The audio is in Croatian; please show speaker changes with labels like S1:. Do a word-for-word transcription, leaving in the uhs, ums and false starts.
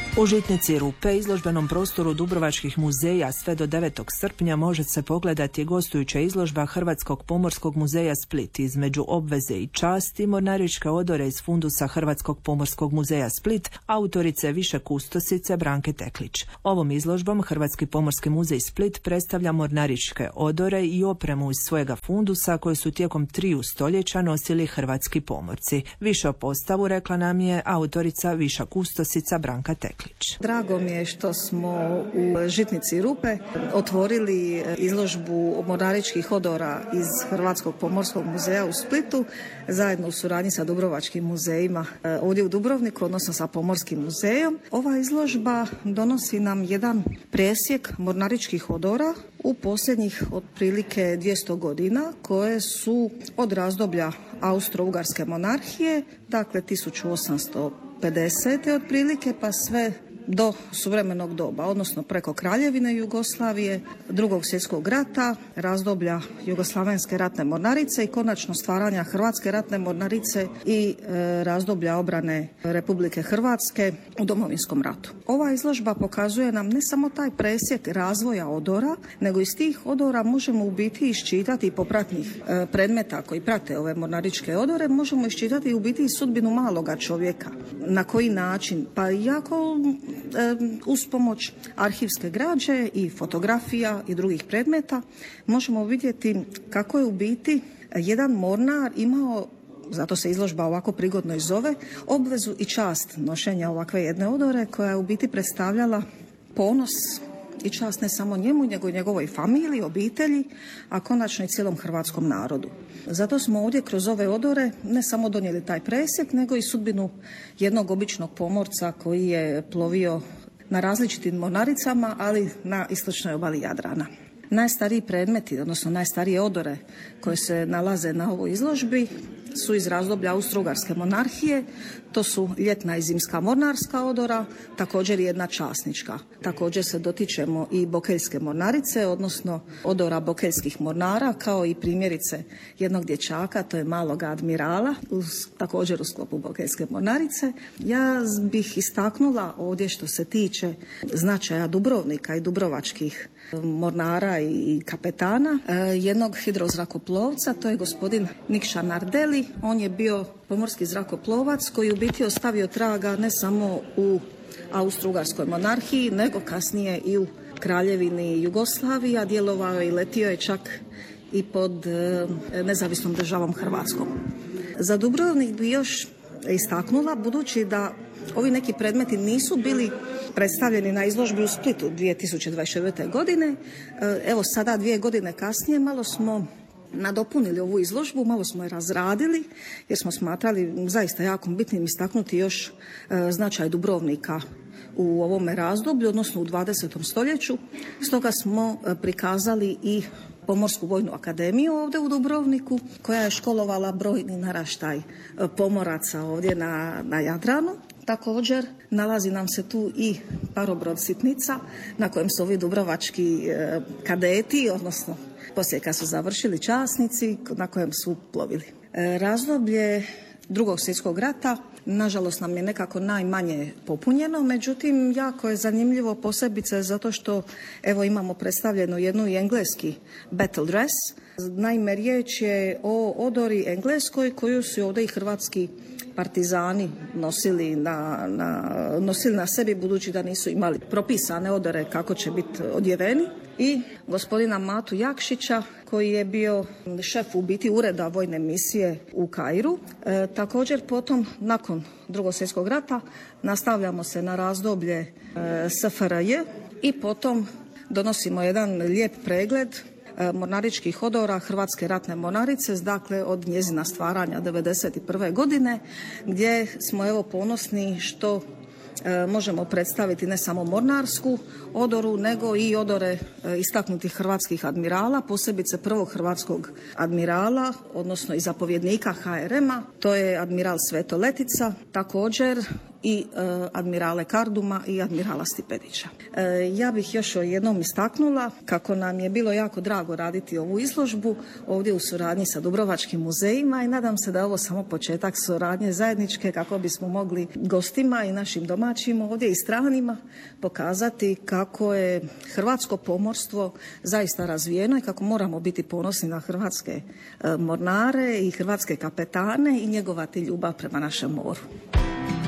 S1: U Žitnici Rupe, izložbenom prostoru Dubrovačkih muzeja, sve do devetog srpnja može se pogledati gostujuća izložba Hrvatskog pomorskog muzeja Split između obveze i časti, mornaričke odore iz fundusa Hrvatskog pomorskog muzeja Split, autorice više kustosice Branke Teklić. Ovom izložbom Hrvatski pomorski muzej Split predstavlja mornaričke odore i opremu iz svojega fundusa koje su tijekom triju stoljeća nosili hrvatski pomorci. Više o postavu rekla nam je autorica viša kustosica Branka Teklić.
S2: Drago mi je što smo u Žitnici Rupe otvorili izložbu mornaričkih odora iz Hrvatskog pomorskog muzeja u Splitu zajedno u suradnji sa Dubrovačkim muzejima ovdje u Dubrovniku, odnosno sa Pomorskim muzejom. Ova izložba donosi nam jedan presjek mornaričkih odora u posljednjih otprilike dvjesto godina koje su od razdoblja Austro-Ugarske monarhije, dakle tisuću osamsto pedesete otprilike pa sve do suvremenog doba, odnosno preko Kraljevine Jugoslavije, Drugog svjetskog rata, razdoblja Jugoslavenske ratne mornarice i konačno stvaranja Hrvatske ratne mornarice i e, razdoblja obrane Republike Hrvatske u Domovinskom ratu. Ova izložba pokazuje nam ne samo taj presjek razvoja odora, nego iz tih odora možemo u biti iščitati i popratnih e, predmeta koji prate ove mornaričke odore, možemo iščitati u biti i sudbinu maloga čovjeka. Na koji način? Pa jako uz pomoć arhivske građe i fotografija i drugih predmeta možemo vidjeti kako je u biti jedan mornar imao, zato se izložba ovako prigodno i zove, obvezu i čast nošenja ovakve jedne odore koja je u biti predstavljala ponos i čast ne samo njemu, nego i njegovoj familiji, obitelji, a konačno i cijelom hrvatskom narodu. Zato smo ovdje kroz ove odore ne samo donijeli taj presjek, nego i sudbinu jednog običnog pomorca koji je plovio na različitim mornaricama, ali na istočnoj obali Jadrana. Najstariji predmeti, odnosno najstarije odore koje se nalaze na ovoj izložbi su iz razdoblja Austro-Ugarske monarhije. To su ljetna i zimska mornarska odora, također i jedna časnička. Također se dotičemo i bokeljske mornarice, odnosno odora bokeljskih mornara, kao i primjerice jednog dječaka, to je maloga admirala, uz, također u sklopu bokeljske mornarice. Ja bih istaknula ovdje što se tiče značaja Dubrovnika i dubrovačkih mornara i kapetana, jednog hidrozrakoplovca, to je gospodin Nikša Nardeli. On je bio pomorski zrakoplovac koji u biti ostavio traga ne samo u Austro-Ugarskoj monarhiji, nego kasnije i u Kraljevini Jugoslaviji, a djelovao i letio je čak i pod nezavisnom državom Hrvatskom. Za Dubrovnik bi još istaknula, budući da ovi neki predmeti nisu bili predstavljeni na izložbi u Splitu dvije tisuće dvadeset devete. godine. Evo sada dvije godine kasnije malo smo nadopunili ovu izložbu, malo smo je razradili jer smo smatrali zaista jako bitnim istaknuti još značaj Dubrovnika u ovome razdoblju, odnosno u dvadesetom stoljeću. Stoga smo prikazali i Pomorsku vojnu akademiju ovdje u Dubrovniku, koja je školovala brojni naraštaj pomoraca ovdje na, na Jadranu. Također nalazi nam se tu i parobrod Sitnica na kojem su ovi dubrovački e, kadeti, odnosno poslije kad su završili časnici, na kojem su plovili. E, razdoblje Drugog svjetskog rata nažalost nam je nekako najmanje popunjeno, međutim jako je zanimljivo posebice zato što evo imamo predstavljenu jednu i engleski battle dress. Naime, riječ je o odori engleskoj koju su ovdje i hrvatski partizani nosili na, na, nosili na sebi, budući da nisu imali propisane odore kako će biti odjeveni. I gospodina Matu Jakšića koji je bio šef u biti ureda vojne misije u Kairu. E, također potom nakon Drugog svjetskog rata nastavljamo se na razdoblje e, S F R J i potom donosimo jedan lijep pregled mornaričkih odora Hrvatske ratne mornarice, dakle od njezina stvaranja devedeset prve. godine, gdje smo evo ponosni što e, možemo predstaviti ne samo mornarsku odoru, nego i odore e, istaknutih hrvatskih admirala, posebice prvog hrvatskog admirala, odnosno i zapovjednika H R M-a, to je admiral Sveto Letica. Također i e, admirale Karduma i admirala Stipetića. E, ja bih još jednom istaknula kako nam je bilo jako drago raditi ovu izložbu ovdje u suradnji sa Dubrovačkim muzejima i nadam se da je ovo samo početak suradnje zajedničke kako bismo mogli gostima i našim domaćim ovdje i stranima pokazati kako je hrvatsko pomorstvo zaista razvijeno i kako moramo biti ponosni na hrvatske e, mornare i hrvatske kapetane i njegovati ljubav prema našem moru.